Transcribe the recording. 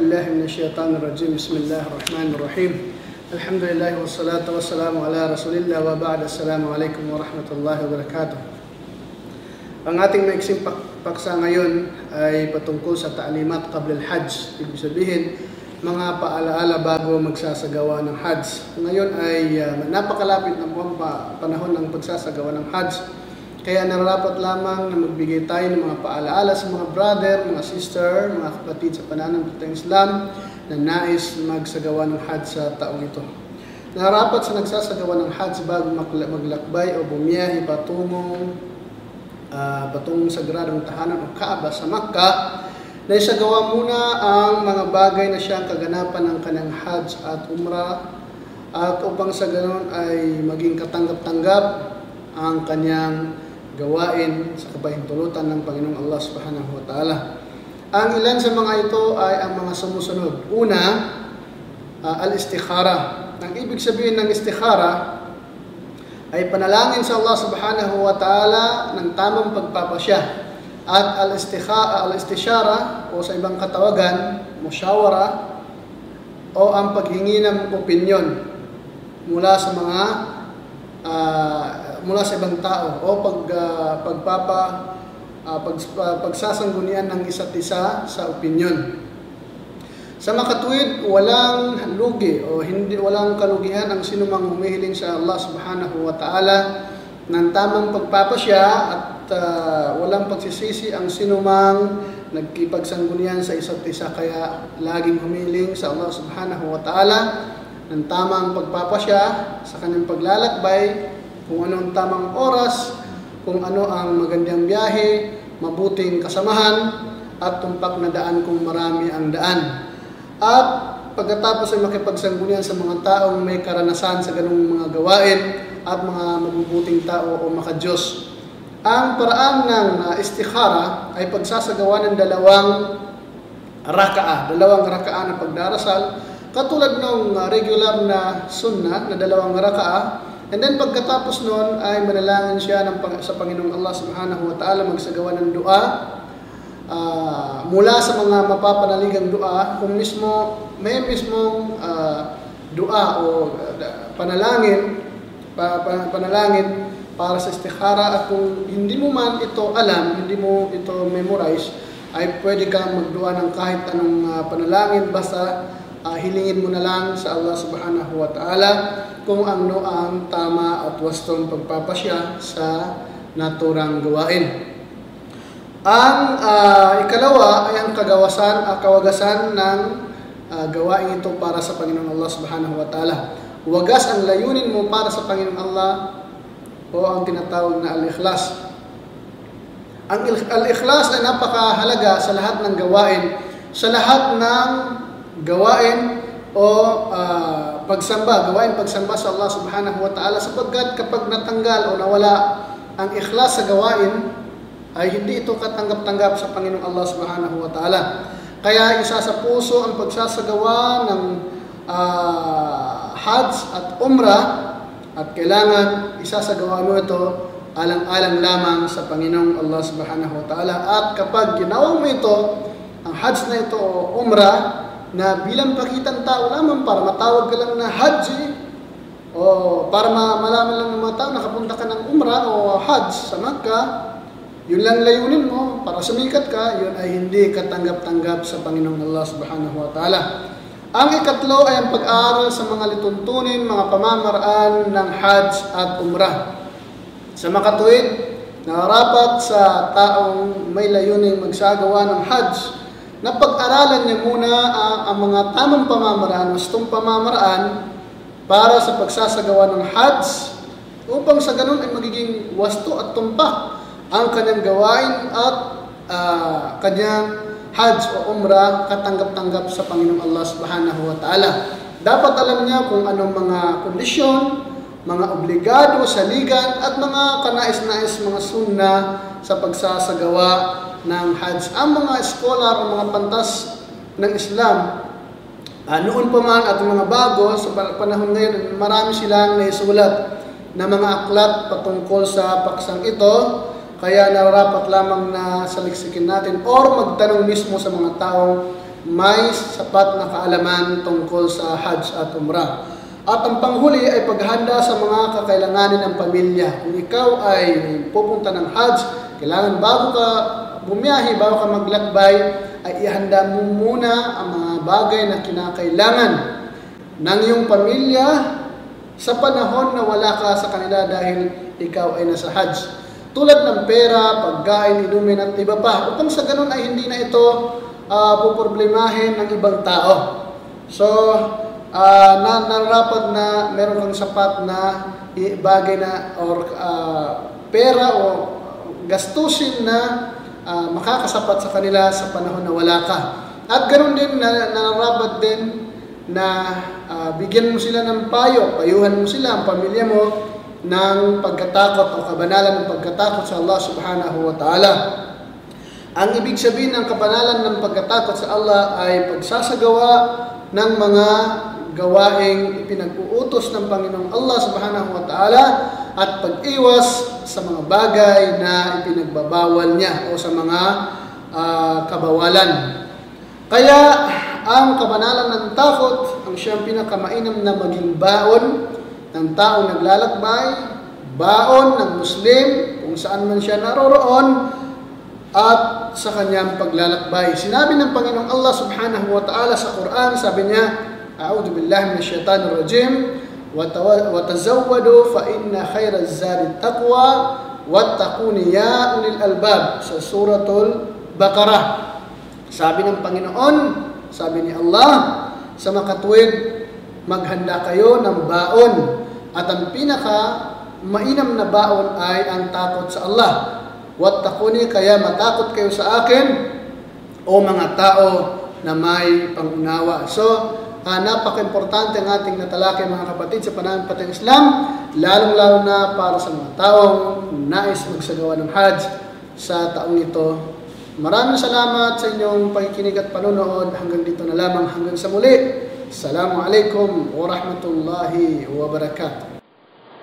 بالله من الشيطان الرجيم بسم الله الرحمن الرحيم الحمد لله والصلاة والسلام على رسول الله وبعد السلام عليكم ورحمة الله وبركاته. Ang ating maiksing paksa ngayon ay patungkol sa ta'limat qabla al-Hajj. Ibig sabihin, mga paalaala bago magsasagawa ng Hajj. Ngayon ay napakalapit na po ang panahon ng pagsasagawa ng Hajj. Kaya nararapat lamang na magbigay tayo ng mga paalaala sa mga brother, mga sister, mga kapatid sa pananampalatayang Islam na nais magsagawa ng Hajj sa taong ito. Nararapat sa nagsasagawa ng Hajj bago maglakbay o bumiyahe patungong sagradong tahanan o Kaaba sa Makkah, na isagawa muna ang mga bagay na siyang kaganapan ng kanyang Hajj at Umrah, at upang sa ganon ay maging katanggap-tanggap ang kanyang gawain sa kapahintulutan ng Panginoong Allah Subhanahu wa Ta'ala. Ang ilan sa mga ito ay ang mga sumusunod. Una, al-istikhara. Ang ibig sabihin ng istikhara ay panalangin sa Allah Subhanahu wa Ta'ala ng tamang pagpapasya. At al-istishara o sa ibang katawagan, musyawara o ang paghingi ng opinyon mula sa ibang tao o pagsasanggunian ng isa't isa sa opinyon. Sa makatuwid, walang lugi o walang kalugihan ang sinumang humihiling sa Allah Subhanahu wa Ta'ala ng tamang pagpapasya, at walang pagsisisi ang sinumang nagkipagsanggunian sa isa't isa. Kaya laging humiling sa Allah Subhanahu wa Ta'ala ng tamang pagpapasya sa kanyang paglalakbay, kung ano ang tamang oras, kung ano ang magandang biyahe, mabuting kasamahan, at tumpak na daan kung marami ang daan. At pagkatapos ay makipagsanggunian sa mga taong may karanasan sa ganung mga gawain at mga mabubuting tao o makadiyos. Ang paraan ng istikhara ay pagsasagawa ng dalawang raka'a na pagdarasal, katulad ng regular na sunnah na dalawang raka'a. And then pagkatapos noon ay manalangin siya sa Panginoong Allah Subhanahu wa Ta'ala, magsagawa ng dua mula sa mga mapapanaligang dua. Kung may mismong dua o panalangin para sa istikhara, at kung hindi mo man ito alam, hindi mo ito memorize, ay pwede kang magdua ng kahit anong panalangin, basta hilingin mo na lang sa Allah Subhanahu wa Ta'ala kung ano ang tama at wastong pagpapasya sa naturang gawain. Ang ikalawa ay ang kawagasan ng gawain ito para sa Panginoong Allah Subhanahu wa Ta'ala. Wagas ang layunin mo para sa Panginoong Allah o ang tinatawag na al-ikhlas. Ang al-ikhlas ay napakahalaga sa lahat ng gawain, sa lahat ng gawain o gawain pagsamba sa Allah Subhanahu wa Ta'ala, sapagkat kapag natanggal o nawala ang ikhlas sa gawain, ay hindi ito katanggap-tanggap sa Panginoong Allah Subhanahu wa Ta'ala. Kaya isa sa puso ang pagsasagawa ng Hajj at Umrah, at kailangan isasagawa mo ito alang-alang lamang sa Panginoong Allah Subhanahu wa Ta'ala. At kapag ginawa mo ito, ang Hajj na ito o Umrah, na bilang pakitang tao lamang para matawag ka lang na Haji, o para malaman lang ng mga tao nakapunta ka ng Umrah o Hajj sa Makkah, yun lang layunin mo para sumikat ka, yun ay hindi katanggap-tanggap sa Panginoong Allah Subhanahu wa Ta'ala. Ang ikatlo ay ang pag-aaral sa mga lituntunin, mga pamamaraan ng Hajj at Umrah. Sa makatuwid, nararapat sa taong may layuning magsagawa ng Hajj na pag-aralan niya muna ang mga tamang pamamaraan, wastong pamamaraan para sa pagsasagawa ng Hajj, upang sa ganun ay magiging wasto at tumpak ang kanyang gawain at kanyang Hajj o Umrah katanggap-tanggap sa Panginoong Allah Subhanahu wa Ta'ala. Dapat alam niya kung anong mga kondisyon, mga obligado, saligan, at mga kanais-nais, mga sunnah sa pagsasagawa ng Hajj. Ang mga scholar o mga pantas ng Islam, noon pa man at mga bago, sa panahon ngayon, marami silang naisulat na mga aklat patungkol sa paksang ito. Kaya nararapat lamang na saliksikin natin or magtanong mismo sa mga taong may sapat na kaalaman tungkol sa Hajj at Umrah. At ang panghuli ay paghanda sa mga kakailanganin ng pamilya. Kung ikaw ay pupunta ng Hajj, kailangan bago ka bumiyahe, bago ka maglakbay, ay ihanda mo muna ang mga bagay na kinakailangan ng iyong pamilya sa panahon na wala ka sa kanila dahil ikaw ay nasa Hajj. Tulad ng pera, pagkain, inumin at iba pa. Upang sa ganun ay hindi na ito puproblemahin ng ibang tao. So, narapat na meron kang sapat na bagay na or pera o gastusin na makakasapat sa kanila sa panahon na wala ka. At ganoon din narapat din na bigyan mo sila ng payo, payuhan mo sila, ang pamilya mo, ng pagkatakot o kabanalan ng pagkatakot sa Allah subhanahu wa ta'ala. Ang ibig sabihin ng kabanalan ng pagkatakot sa Allah ay pagsasagawa ng mga gawaing ipinag-uutos ng Panginoong Allah subhanahu wa ta'ala at pag-iwas sa mga bagay na ipinagbabawal niya o sa mga kabawalan. Kaya ang kabanalan ng takot ang siyang pinakamainam na maging baon ng taong naglalakbay, baon ng Muslim kung saan man siya naroroon at sa kanyang paglalakbay. Sinabi ng Panginoong Allah subhanahu wa ta'ala sa Quran, sabi niya, A'udhu billahi minash shaitanir rajim, wa tazawwadu fa inna khairaz zadi taqwa wattaquni ya ulil albab, sa suratul Baqarah. Sabi ng Panginoon, sabi ni Allah, sa makatuwid, maghanda kayo ng baon at ang pinaka mainam na baon ay ang takot sa Allah. Wattaquni, kaya matakot kayo sa akin o mga tao na may pangunawa. So, napaka-importante ang ating natalakay mga kapatid sa pananampalatayang Islam, lalong-lalo na para sa mga taong nais magsagawa ng Hajj sa taong ito. Maraming salamat sa inyong pakikinig at panonood. Hanggang dito na lamang, hanggang sa muli. Assalamualaikum warahmatullahi wabarakatuh.